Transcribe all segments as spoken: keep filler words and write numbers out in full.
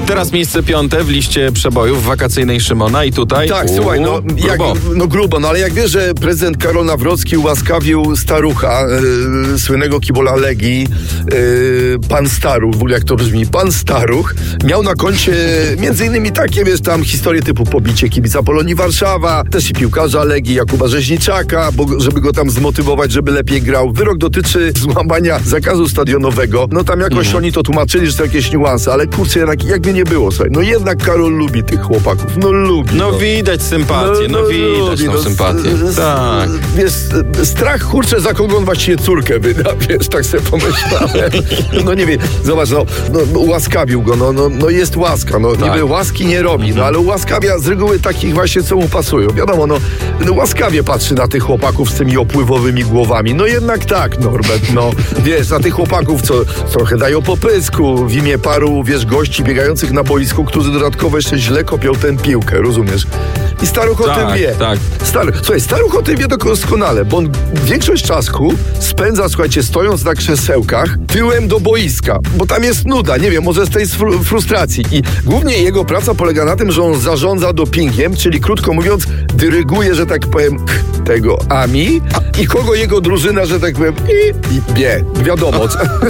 Teraz miejsce piąte w liście przebojów wakacyjnej Szymona i tutaj... Tak, uu, słuchaj, no grubo. Jak, no grubo, no ale jak wiesz, że prezydent Karol Nawrocki ułaskawił starucha, yy, słynnego kibola Legii, yy, pan Staruch, w ogóle jak to brzmi, pan Staruch, miał na koncie między innymi takie, wiesz, tam historie typu pobicie kibica Polonii Warszawa, też i piłkarza Legii Jakuba Rzeźniczaka, bo, żeby go tam zmotywować, żeby lepiej grał. Wyrok dotyczy złamania zakazu stadionowego. No tam jakoś Mhm. oni to tłumaczyli, że to jakieś niuanse, ale kurczę, jednak, jakby nie było, słuchaj, no jednak Karol lubi tych chłopaków, no lubi. No widać sympatię, no, widać tą sympatię. s- Tak. Wiesz, strach, kurczę, za kogo on właściwie córkę wyda, wiesz, tak sobie pomyślałem. No nie wiem, zobacz, no, no ułaskawił go, no, no, no jest łaska, no Tak. niby łaski nie robi, no ale ułaskawia z reguły takich właśnie, co mu pasują. Wiadomo, no, no łaskawie patrzy na tych chłopaków z tymi opływowymi głowami. No jednak tak, Norbert, no wiesz, na tych chłopaków, co trochę dają po pysku w imię paru, wiesz, gości biegających na boisku, którzy dodatkowo jeszcze źle kopią tę piłkę, rozumiesz? I Staruch o Tak, tym wie. tak. Star, słuchaj, Staruch o tym wie doskonale, bo on większość czasu spędza, słuchajcie, stojąc na krzesełkach tyłem do boiska, bo tam jest nuda, nie wiem, może z tej fru- frustracji. I głównie jego praca polega na tym, że on zarządza dopingiem, czyli krótko mówiąc, dyryguje, że tak powiem, tego Ami i kogo jego drużyna, że tak powiem, i, i wie. Wiadomo,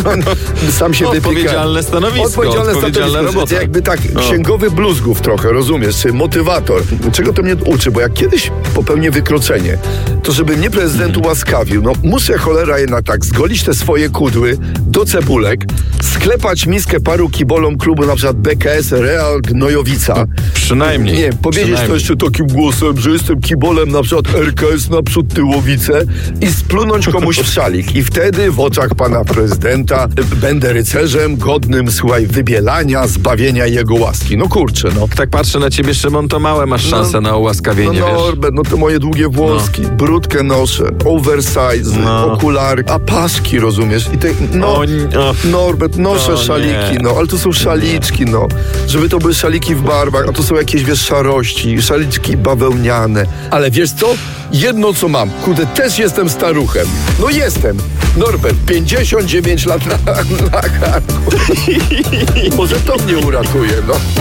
sam się wypika. Odpowiedzialne stanowisko, Odpowiedzialne odpowiedzialna stanowisko, robota. jakby tak No. księgowy bluzgów trochę, rozumiesz, czy motywator. Czego to mnie uczy? Bo jak kiedyś popełnię wykroczenie, to żeby mnie prezydent ułaskawił, no muszę cholera jednak tak zgolić te swoje kudły do cebulek, sklepać miskę paru kibolom klubu, na przykład B K S, Real, Gnojowica. Przynajmniej. Nie, powiedzieć to przynajmniej. jeszcze takim głosem, że jestem kibolem na przykład R K S naprzód Tyłowice i splunąć komuś w szalik. I wtedy w oczach pana prezydenta będę rycerzem godnym, słuchaj, wybielania, zbawienia jego łaski. No kurczę, no. Tak patrzę na ciebie, Szymon, to małe masz szansę No, na No ułaskawienie, wiesz? Norbert, no to moje długie włoski, brudkę noszę, oversize, No. okulary, a paski, rozumiesz? I te, no, O, n- o. Norbert, noszę O, szaliki, nie. no, ale to są szaliczki, no. Żeby to były szaliki w barwach, a to są jakieś, wiesz, szarości, szaliczki bawełniane. Ale wiesz co? Jedno, co mam, kurde, też jestem staruchem. No jestem. Norbert, pięćdziesiąt dziewięć lat na, na karku. Może to mnie uratuje, no.